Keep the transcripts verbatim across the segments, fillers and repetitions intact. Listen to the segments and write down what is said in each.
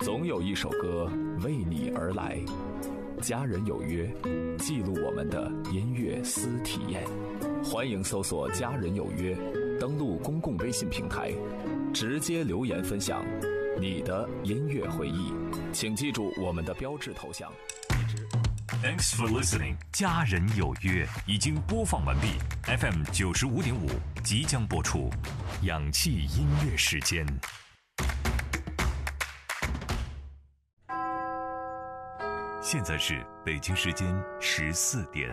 总有一首歌为你而来。家人有约，记录我们的音乐私体验。欢迎搜索家人有约，登录公共微信平台，直接留言分享你的音乐回忆。请记住我们的标志头像。 Thanks for listening。 家人有约已经播放完毕 ，F M 九十五点五即将播出。氧气音乐时间。现在是北京时间十四点。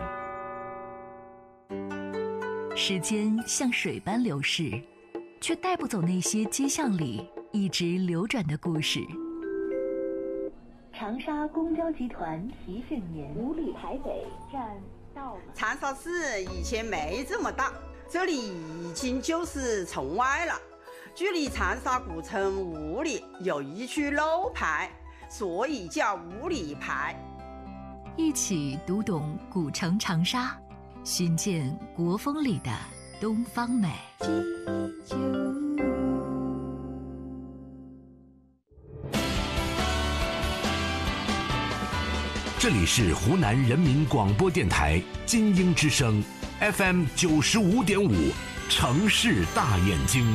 时间像水般流逝，却带不走那些街巷里一直流转的故事。长沙公交集团提醒您：五里台北站到了。 长沙市以前没这么大，这里已经就是城外了。距离长沙古城五里有一区楼牌，所以叫五里牌。 一起读懂古城长沙，寻见国风里的东方美。 这里是湖南人民广播电台金鹰之声 F M 九十五点五，城市大眼睛。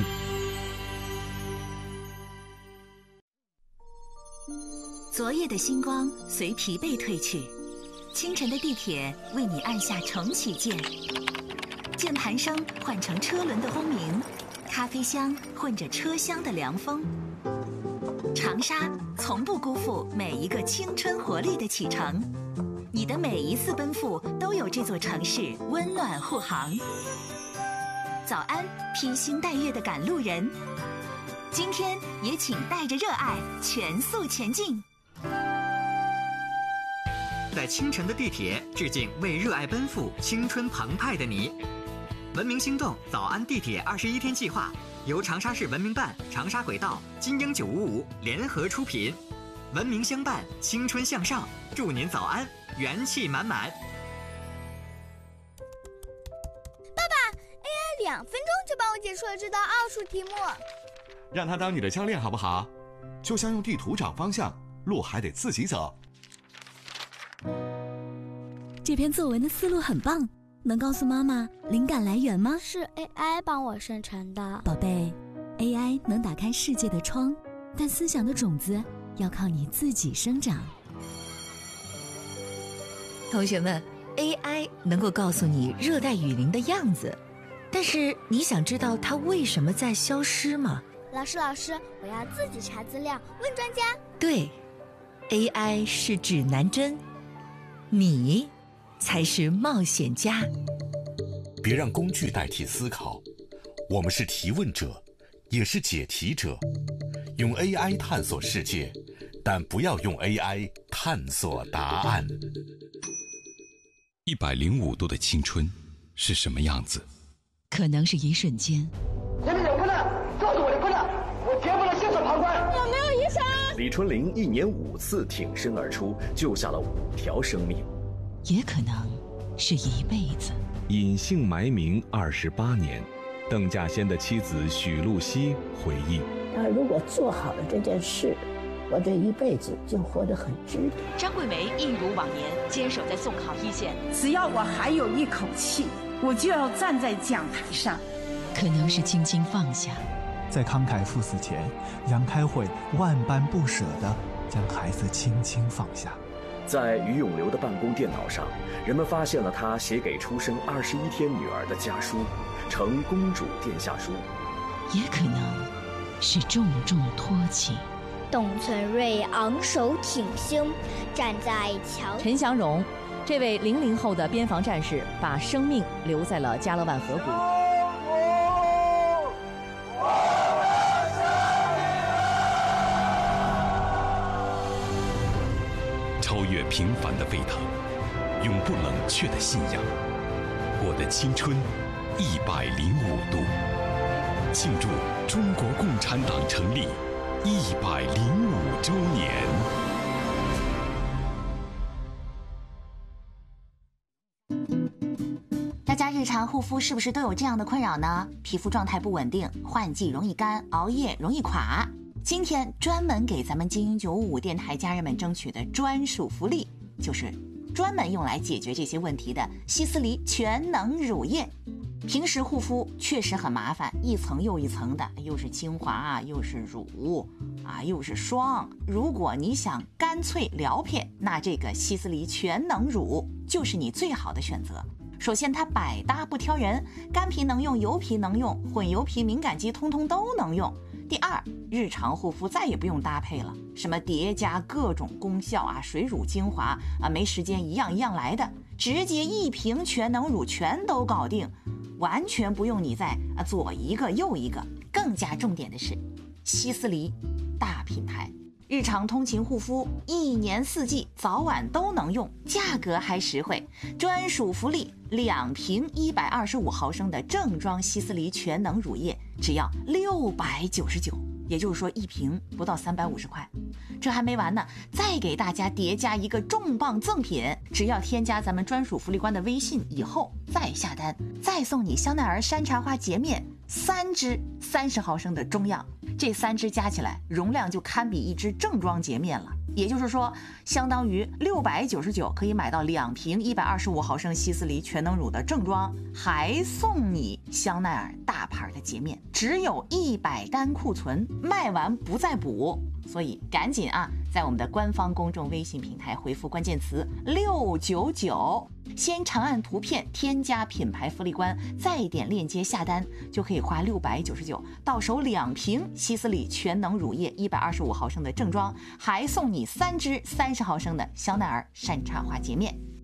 昨夜的星光随疲惫褪去，清晨的地铁为你按下重启键，键盘声换成车轮的轰鸣，咖啡香混着车厢的凉风。长沙从不辜负每一个青春活力的启程，你的每一次奔赴都有这座城市温暖护航。早安，披星戴月的赶路人，今天也请带着热爱全速前进。 在清晨的地铁致敬为热爱奔赴、青春澎湃的你。文明心动早安地铁二十一天计划由长沙市文明办、长沙轨道、金鹰九五五联合出品，文明相伴，青春向上，祝您早安，元气满满。 爸爸 ，A I 两分钟就帮我解出了这道奥数题目。 让他当你的教练好不好？就像用地图找方向，路还得自己走。 这篇作文的思路很棒，能告诉妈妈灵感来源吗？ 是 A I 帮我生成的。 宝贝 ，A I 能打开世界的窗，但思想的种子要靠你自己生长。 同学们 ，A I 能够告诉你热带雨林的样子，但是你想知道它为什么在消失吗？ 老师，老师，我要自己查资料，问专家。 对 ，A I 是指南针，你才是冒险家。 别让工具代替思考，我们是提问者，也是解题者。用 A I 探索世界，但不要用 A I 探索答案。 一百零五度的青春是什么样子？ 可能是一瞬间。 前面有困难，告诉我的困难，我绝不能袖手旁观。 有没有医生？ 李春玲一年五次挺身而出，救下了五条生命。 也可能是一辈子。 隐姓埋名二十八年，邓稼先的妻子许露西回忆： 他如果做好了这件事，我这一辈子就活得很值得。 张桂梅一如往年坚守在送考一线， 只要我还有一口气，我就要站在讲台上。 可能是轻轻放下， 在慷慨赴死前，杨开慧万般不舍地将孩子轻轻放下。 在于永流的办公电脑上，人们发现了他写给出生二十一天女儿的家书，呈公主殿下书。 也可能是重重托起。 董存瑞昂首挺胸，站在桥。 陈祥荣，这位零零后的边防战士，把生命留在了加勒万河谷。 超越平凡的沸腾，永不冷却的信仰。我的青春一百零五度，庆祝中国共产党成立一百零五周年。 大家日常护肤是不是都有这样的困扰呢？皮肤状态不稳定，换季容易干，熬夜容易垮。 今天专门给咱们精英九五五电台家人们争取的专属福利，就是专门用来解决这些问题的希思黎全能乳液。平时护肤确实很麻烦，一层又一层的，又是精华啊，又是乳啊，又是霜。如果你想干脆撩撇，那这个希思黎全能乳就是你最好的选择。首先它百搭不挑人，干皮能用，油皮能用，混油皮敏感肌通通都能用。第二，日常护肤再也不用搭配了，什么叠加各种功效啊，水乳精华啊，没时间一样一样来的，直接一瓶全能乳全都搞定，完全不用你再啊左一个右一个。更加重点的是，希思黎大品牌，日常通勤护肤，一年四季早晚都能用，价格还实惠。专属福利，两瓶一百二十五毫升的正装希思黎全能乳液，只要六百九十九，也就是说一瓶不到三百五十块。这还没完呢，再给大家叠加一个重磅赠品，只要添加咱们专属福利官的微信以后再下单，再送你香奈儿山茶花洁面三支三十毫升的中样，这三支加起来容量就堪比一支正装洁面了。也就是说，相当于六百九十九可以买到两瓶一百二十五毫升希思黎全能乳的正装，还送你香奈儿大牌的洁面，只有一百单库存，卖完不再补。所以赶紧啊，在我们的官方公众微信平台回复关键词六九九，先长按图片添加品牌福利官，再点链接下单，就可以花六百九十九到手两瓶希思黎全能乳液一百二十五毫升的正装，还送你三支三十毫升的香奈儿山茶花洁面。